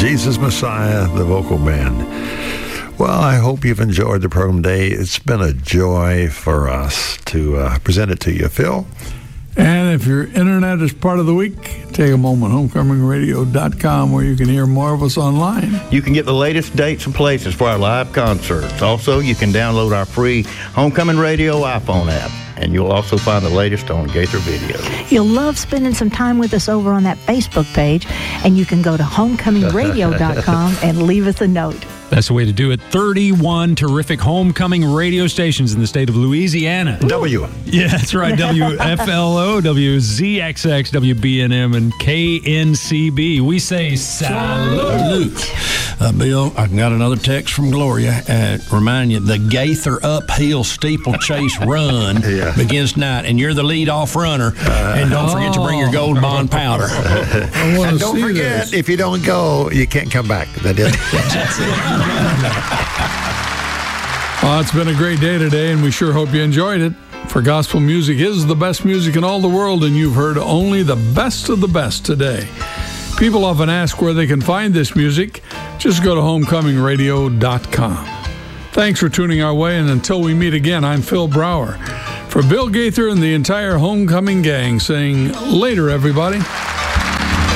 Jesus Messiah, the vocal band. Well, I hope you've enjoyed the program today. It's been a joy for us to present it to you, Phil. And if your internet is part of the week, take a moment, homecomingradio.com, where you can hear more of us online. You can get the latest dates and places for our live concerts. Also, you can download our free Homecoming Radio iPhone app, and you'll also find the latest on Gaither Video. You'll love spending some time with us over on that Facebook page, and you can go to homecomingradio.com and leave us a note. That's the way to do it. 31 terrific homecoming radio stations in the state of Louisiana. W. Yeah, that's right. WFLO, WZXX, WBNM, and KNCB. We say salute. Bill, I got another text from Gloria. Remind you, the Gaither uphill steeplechase run begins tonight, and you're the lead-off runner. And don't forget to bring your Gold Bond powder. And don't forget, if you don't go, you can't come back. That is. Well, it's been a great day today, and we sure hope you enjoyed it. For gospel music is the best music in all the world, and you've heard only the best of the best today. People often ask where they can find this music. Just go to homecomingradio.com. Thanks for tuning our way, and until we meet again, I'm Phil Brower. For Bill Gaither and the entire Homecoming gang, saying later, everybody.